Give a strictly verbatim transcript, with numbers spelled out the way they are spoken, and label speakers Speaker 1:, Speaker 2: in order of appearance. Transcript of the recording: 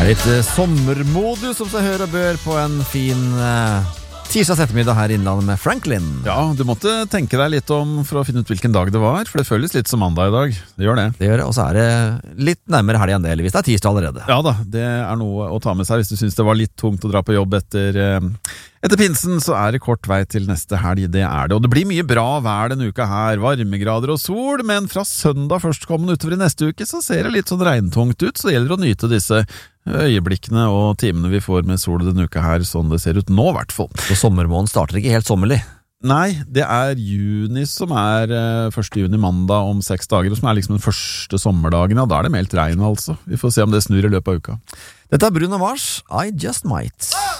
Speaker 1: Litt eh, sommermodus som seg hør og bør på en fin eh, tirsdags ettermiddag her i Innlandet med Franklin.
Speaker 2: Ja, du måtte tenke deg litt om for å finne ut hvilken dag det var, for det føles litt som mandag i dag. Det gjør det.
Speaker 1: Det gjør det, og så er det litt nærmere helg enn det, eller hvis det er tirsdag allerede.
Speaker 2: Ja da, det er noe å ta med seg hvis du synes det var litt tungt å dra på jobb etter, eh, etter pinsen, så er det kort vei til neste helg, det er det. Og det blir mye bra vær denne uka her, varmegrader og sol, men fra søndag førstkommende utover i neste uke så ser det litt sånn regntungt ut, så det gjelder å nyte disse øyeblikkene og timene vi får med sol denne uka her, sånn det ser ut nå i hvert fall.
Speaker 1: Så sommermåneden starter ikke helt sommerlig.
Speaker 2: Nei, det er juni som er eh, første juni mandag om seks dager, og som er liksom den første sommerdagen, ja, da er det meldt regn altså. Vi får se om det snur i løpet av uka.
Speaker 1: Dette er Bruno Mars, I Just Might.